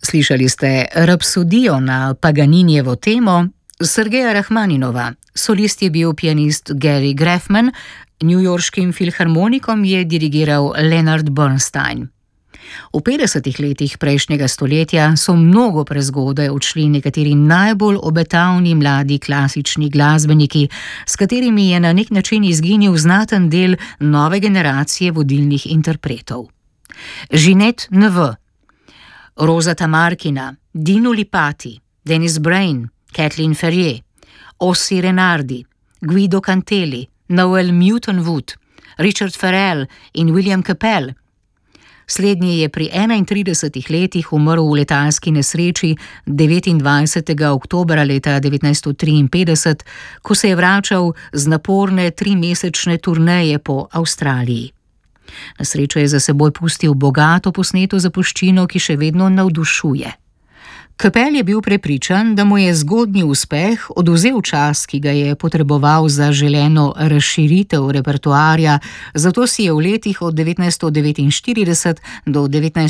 Slišali ste rapsodijo na Paganinijevo temo Sergeja Rahmaninova. Solist je bil pianist Gary Graffman, newyorškim filharmonikom je dirigiral Leonard Bernstein. V 50. letih prejšnjega stoletja so mnogo prezgodaj odšli nekateri najbolj obetavni mladi klasični glasbeniki, s katerimi je na nek način izginil znaten del nove generacije vodilnih interpretov. Ginette Neveu, Rosa Tamarkina, Dino Lipati, Dennis Brain, Kathleen Ferrier, Ossi Renardi, Guido Cantelli, Noel Newton Wood, Richard Ferrell in William Capell. Slednji je pri 31 letih umrl v letalski nesreči 29. oktobra leta 1953, ko se je vračal z naporne 3-mesečne turneje po Avstraliji. Na srečo je za seboj pustil bogato posneto zapuščino, ki še vedno navdušuje. Capell je bil prepričan, da mu je zgodnji uspeh odvzel čas, ki ga je potreboval za želeno razširitev repertoarja, zato si je v letih od 1949 do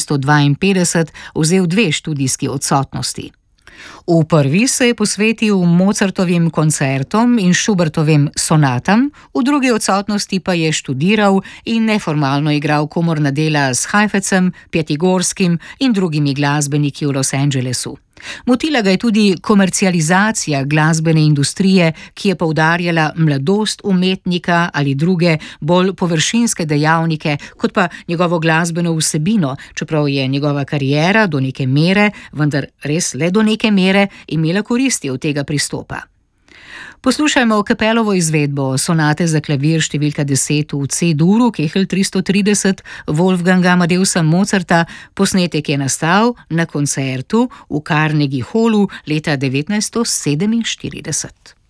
1952 vzel 2 študijski odsotnosti. V prvi se je posvetil Mozartovim koncertom in Schubertovim sonatam, v drugi odsotnosti pa je študiral in neformalno igral komorna dela s Heifetzem, Pjatigorskim in drugimi glasbeniki v Los Angelesu. Motila ga je tudi komercializacija glasbene industrije, ki je poudarjala mladost umetnika ali druge bolj površinske dejavnike, kot pa njegovo glasbeno vsebino, čeprav je njegova kariera do neke mere, vendar res le do neke mere, imela koristi od tega pristopa. Poslušajmo Capellovo izvedbo sonate za klavir številka 10 v C-duru, Kehl 330, Wolfganga Amadeusa Mozarta. Posnetek je nastal na koncertu v Carnegie Hallu leta 1947.